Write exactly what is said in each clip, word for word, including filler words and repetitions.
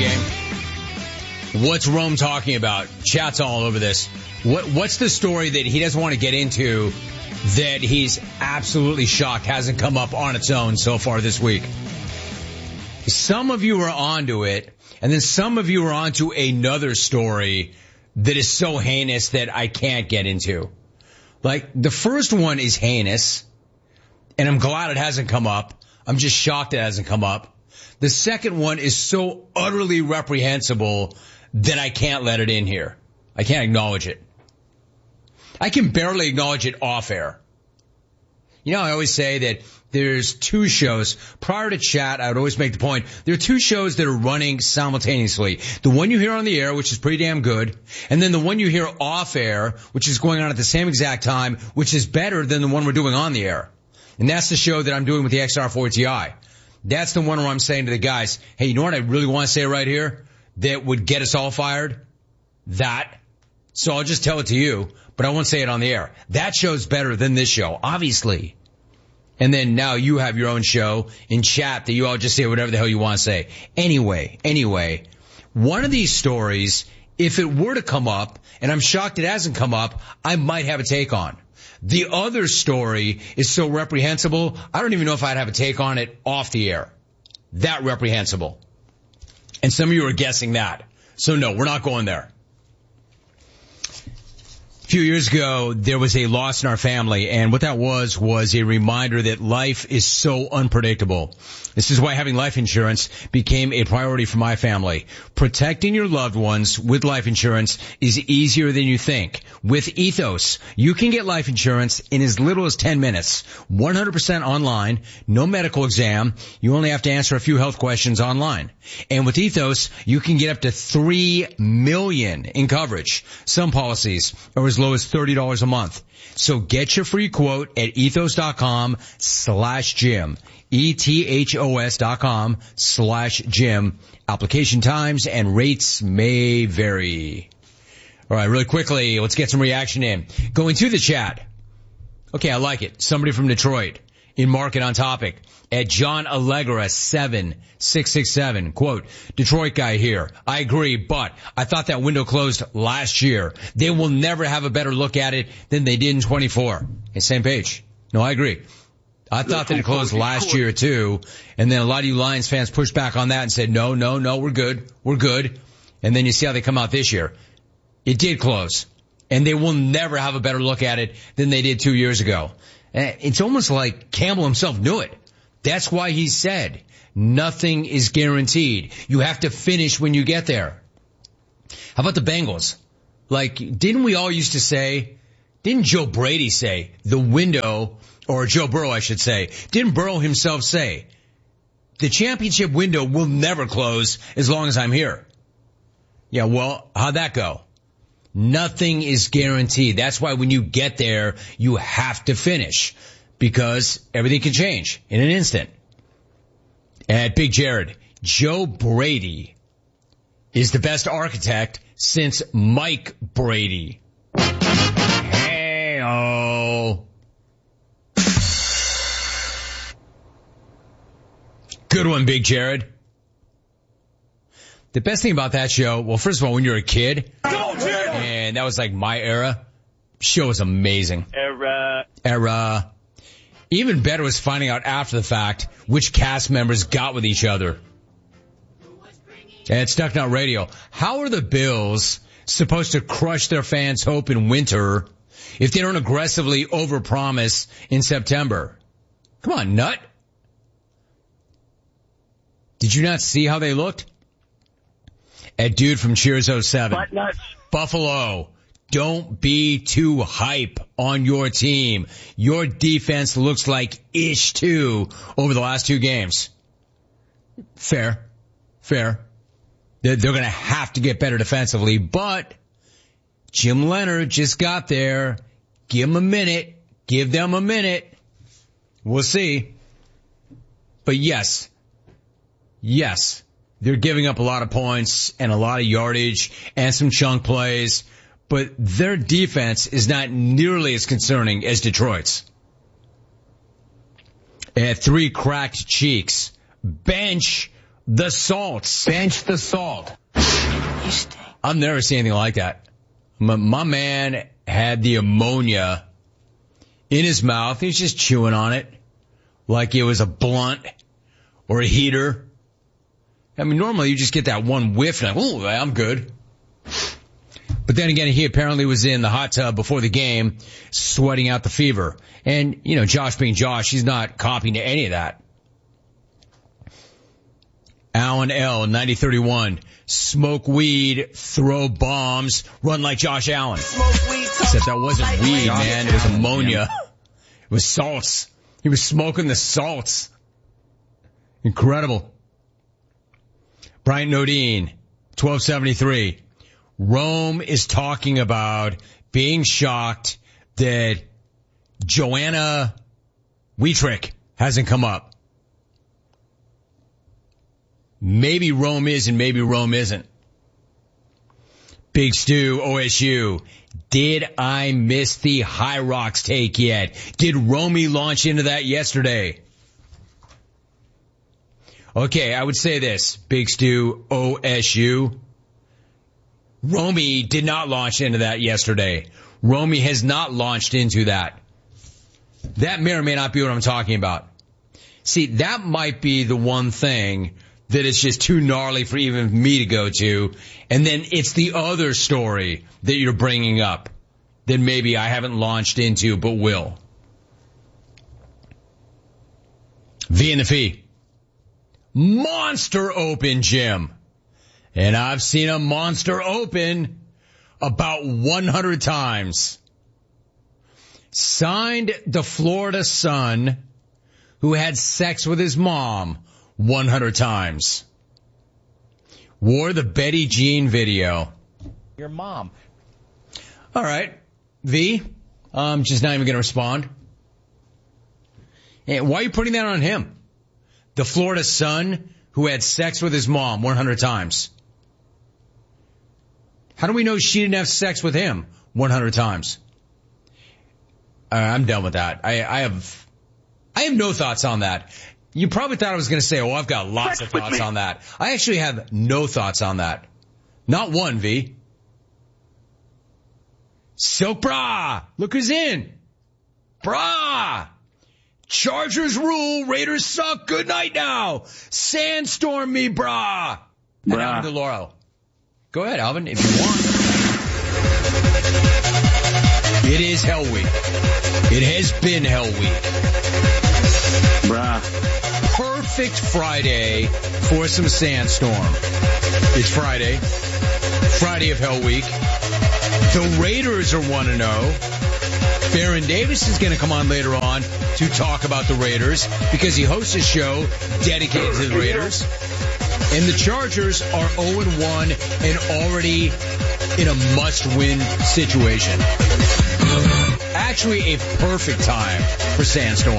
game. What's Rome talking about? Chat's all over this. What What's the story that he doesn't want to get into that he's absolutely shocked hasn't come up on its own so far this week? Some of you are onto it, and then some of you are onto another story that is so heinous that I can't get into. Like, the first one is heinous, and I'm glad it hasn't come up. I'm just shocked it hasn't come up. The second one is so utterly reprehensible that I can't let it in here. I can't acknowledge it. I can barely acknowledge it off air. You know, I always say that there's two shows. Prior to chat, I would always make the point, there are two shows that are running simultaneously. The one you hear on the air, which is pretty damn good, and then the one you hear off air, which is going on at the same exact time, which is better than the one we're doing on the air. And that's the show that I'm doing with the X R forty Ti. That's the one where I'm saying to the guys, hey, you know what I really want to say right here that would get us all fired? That. So I'll just tell it to you, but I won't say it on the air. That show's better than this show, obviously. And then now you have your own show in chat that you all just say whatever the hell you want to say. Anyway, anyway, one of these stories, if it were to come up, and I'm shocked it hasn't come up, I might have a take on. The other story is so reprehensible, I don't even know if I'd have a take on it off the air. That reprehensible. And some of you are guessing that. So no, we're not going there. A few years ago, there was a loss in our family, and what that was was a reminder that life is so unpredictable. This is why having life insurance became a priority for my family. Protecting your loved ones with life insurance is easier than you think. With Ethos, you can get life insurance in as little as ten minutes, one hundred percent online, no medical exam. You only have to answer a few health questions online. And with Ethos, you can get up to three million dollars in coverage. Some policies are as low as thirty dollars a month. So get your free quote at ethos.com slash Jim. E-T-H-O-S dot com slash Jim. Application times and rates may vary. All right, really quickly, let's get some reaction in. Going to the chat. Okay, I like it. Somebody from Detroit in Market on Topic at John Allegra seven six six seven. Quote, Detroit guy here. I agree, but I thought that window closed last year. They will never have a better look at it than they did in twenty-four. Okay, same page. No, I agree. I thought that it closed last year too, and then a lot of you Lions fans pushed back on that and said, no, no, no, we're good, we're good. And then you see how they come out this year. It did close, and they will never have a better look at it than they did two years ago. It's almost like Campbell himself knew it. That's why he said, nothing is guaranteed. You have to finish when you get there. How about the Bengals? Like, didn't we all used to say, didn't Joe Brady say, the window, or Joe Burrow, I should say, didn't Burrow himself say, the championship window will never close as long as I'm here? Yeah, well, how'd that go? Nothing is guaranteed. That's why when you get there, you have to finish, because everything can change in an instant. At Big Jared, Joe Brady is the best architect since Mike Brady. Hey-oh. Good one, Big Jared. The best thing about that show, well, first of all, when you're a kid, and that was like my era, show was amazing. Era. Era. Even better was finding out after the fact which cast members got with each other. And Stuck Nut Radio. How are the Bills supposed to crush their fans' hope in winter if they don't aggressively overpromise in September? Come on, Nut. Did you not see how they looked? At Dude from Cheers oh seven. Butt nuts. Buffalo, don't be too hype on your team. Your defense looks like ish too over the last two games. Fair. Fair. They're, they're going to have to get better defensively, but Jim Leonard just got there. Give him a minute. Give them a minute. We'll see. But yes. Yes. They're giving up a lot of points and a lot of yardage and some chunk plays, but their defense is not nearly as concerning as Detroit's. At Three Cracked Cheeks, bench The salts. Bench the salt. I've never seen anything like that. My, my man had the ammonia in his mouth. He was just chewing on it like it was a blunt or a heater. I mean, normally you just get that one whiff and, oh, I'm good. But then again, he apparently was in the hot tub before the game, sweating out the fever. And, you know, Josh being Josh, he's not copying to any of that. Alan L, ninety thirty-one. Smoke weed, throw bombs, run like Josh Allen. Except that wasn't weed, man. It was ammonia. It was salts. He was smoking the salts. Incredible. Brian Nodine, twelve seventy-three. Rome is talking about being shocked that Joanna Wietrich hasn't come up. Maybe Rome is and maybe Rome isn't. Big Stu, O S U. Did I miss the High Rocks take yet? Did Romy launch into that yesterday? Okay, I would say this. Big Stu, O S U. Romy did not launch into that yesterday. Romy has not launched into that. That may or may not be what I'm talking about. See, that might be the one thing that is just too gnarly for even me to go to. And then it's the other story that you're bringing up that maybe I haven't launched into but will. V and the Fee. Monster Open, Jim. And I've seen a Monster Open about one hundred times. Signed the Florida son who had sex with his mom one hundred times. Wore the Betty Jean video. Your mom. All right. V, I'm just not even going to respond. And why are you putting that on him? The Florida son who had sex with his mom one hundred times. How do we know she didn't have sex with him one hundred times? Uh, I'm done with that. I, I have, I have no thoughts on that. You probably thought I was going to say, oh, I've got lots Sex of thoughts me. on that. I actually have no thoughts on that. Not one, V. Silk Bra. Look who's in. Bra. Chargers rule. Raiders suck. Good night now. Sandstorm me, brah. And Brah. Alvin DeLauro. Go ahead, Alvin, if you want. It is Hell Week. It has been Hell Week. Bruh. Perfect Friday for some sandstorm. It's Friday. Friday of Hell Week. The Raiders are one and oh. Baron Davis is going to come on later on to talk about the Raiders because he hosts a show dedicated to the Raiders. And the Chargers are oh and one and already in a must-win situation. Actually, a perfect time for Sandstorm.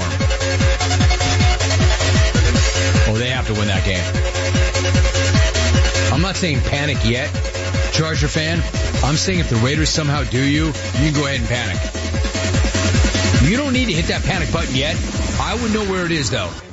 Oh, they have to win that game. I'm not saying panic yet, Charger fan. I'm saying if the Raiders somehow do you, you can go ahead and panic. You don't need to hit that panic button yet. I would know where it is, though.